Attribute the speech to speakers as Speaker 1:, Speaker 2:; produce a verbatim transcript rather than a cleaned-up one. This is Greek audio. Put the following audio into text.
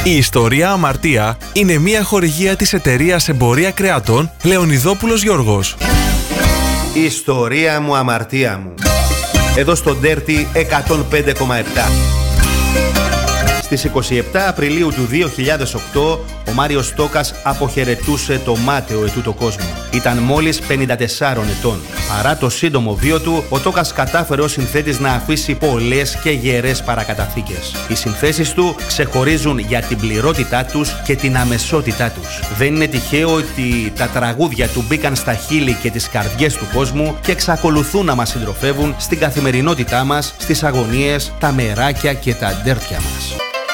Speaker 1: Η ιστορία Αμαρτία είναι μια χορηγία της εταιρείας Εμπορία Κρεατών Λεωνιδόπουλος Γιώργος.
Speaker 2: Η ιστορία μου, αμαρτία μου. Εδώ στο Dirty εκατόν πέντε κόμμα επτά. Στις είκοσι επτά Απριλίου του δύο χιλιάδες οκτώ, ο Μάριος Τόκας αποχαιρετούσε το μάταιο ετούτο κόσμο. Ήταν μόλις πενήντα τεσσάρων ετών. Παρά το σύντομο βίο του, ο Τόκας κατάφερε ως συνθέτης να αφήσει πολλές και γερές παρακαταθήκες. Οι συνθέσεις του ξεχωρίζουν για την πληρότητά τους και την αμεσότητά τους. Δεν είναι τυχαίο ότι τα τραγούδια του μπήκαν στα χείλη και τις καρδιές του κόσμου και εξακολουθούν να μας συντροφεύουν στην καθημερινότητά μας, στις αγωνίες, τα μεράκια και τα ντέρτια μας.